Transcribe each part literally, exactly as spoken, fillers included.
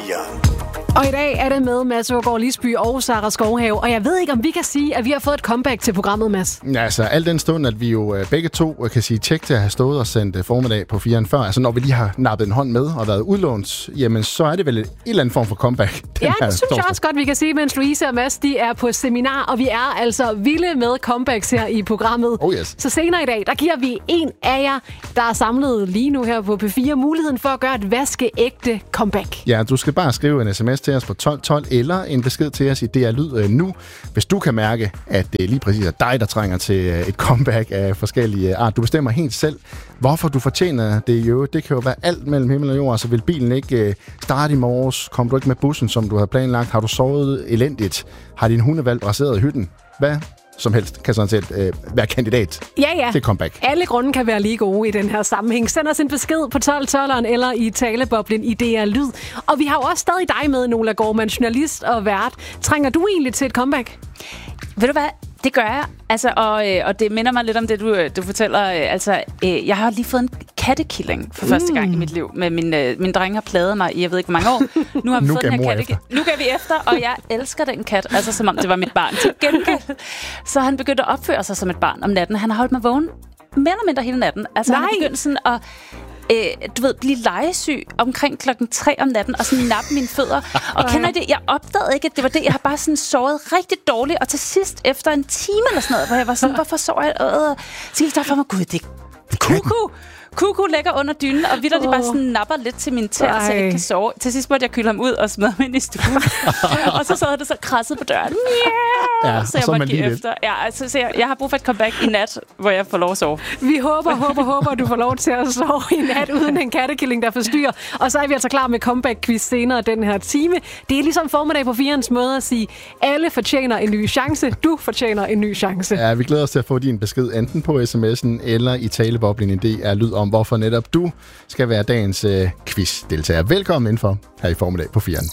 fire. Og i dag er det med Mads Aagaard Lisby og Sara Skovhave. Og jeg ved ikke, om vi kan sige, at vi har fået et comeback til programmet, Mads. Ja, altså, al den stund, at vi jo begge to kan sige tjek til at have stået og sendt formiddag på firen før. Altså, når vi lige har nappet en hånd med og været udlånt, jamen, så er det vel en eller anden form for comeback. Ja, det synes torsdag. Jeg også godt, vi kan sige, mens Louise og Mads, de er på seminar, og vi er altså vilde med comebacks her i programmet. Oh yes. Så senere i dag, der giver vi en af jer, der er samlet lige nu her på P fire, muligheden for at gøre et vaskeægte comeback. Ja, du skal bare skrive en sms til os på tolv tolv, eller en besked til os i D R Lyd nu, hvis du kan mærke, at det lige præcis er dig, der trænger til et comeback af forskellige art. Du bestemmer helt selv, hvorfor du fortjener det jo. Det kan jo være alt mellem himmel og jord, så vil bilen ikke starte i morges, kom du ikke med bussen, som du havde planlagt, har du sovet elendigt, har din hundevalg braseret i hytten, hvad som helst kan sådan set øh, være kandidat ja, ja. til comeback. Alle grunde kan være lige gode i den her sammenhæng. Send os en besked på tolv tolveren eller i taleboblen i D R Lyd. Og vi har jo også stadig dig med, Nola Gorman, journalist og vært. Trænger du egentlig til et comeback? Ved du hvad? Det gør jeg. Altså, og, øh, og det minder mig lidt om det, du, du fortæller. Øh, altså, øh, jeg har lige fået en kattekilling for første mm. gang i mit liv. Med min, øh, min dreng har plaget mig i, jeg ved ikke, hvor mange år. Nu har vi nu fået den her kattekilling. Nu gav vi efter, og jeg elsker den kat. Altså, som om det var mit barn. Til gengæld. Så han begyndte at opføre sig som et barn om natten. Han har holdt mig vågen mere eller mindre hele natten. Altså, Nej. han har begyndt sådan at... Øh, du ved, blive legesyg omkring klokken tre om natten, og sådan nappe mine fødder. Og kender I det? Jeg opdagede ikke, at det var det. Jeg har bare sådan sovet rigtig dårligt, og til sidst, efter en time eller sådan noget, hvor jeg var sådan, hvorfor sover jeg? Øh, så gik der for mig, gud, det er kuku. Kuku ligger under dynen, og vitterligt oh. bare sådan napper lidt til min tær, så jeg ikke kan sove. Til sidst måtte jeg kylde ham ud og smide ham ind i stuen. Og så sad det så krasset på døren. Yeah! Ja, så jeg måtte give efter. Ja, altså, så jeg, jeg har brug for et comeback i nat, hvor jeg får lov at sove. Vi håber, håber, håber, at du får lov til at sove i nat uden en kattekilling, der forstyrrer. Og så er vi altså klar med comeback-quiz senere den her time. Det er ligesom formiddag på firens måde at sige, alle fortjener en ny chance. Du fortjener en ny chance. Ja, vi glæder os til at få din besked enten på sms'en eller i taleboblen i D R Lyd om, hvorfor netop du skal være dagens øh, quiz-deltager. Velkommen indenfor her i formiddag på firen.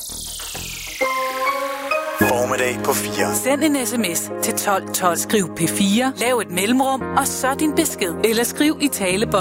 Formiddag på fire. Send en sms til tolv tolv. Skriv P fire, lav et mellemrum, og så din besked. Eller skriv i taleboblen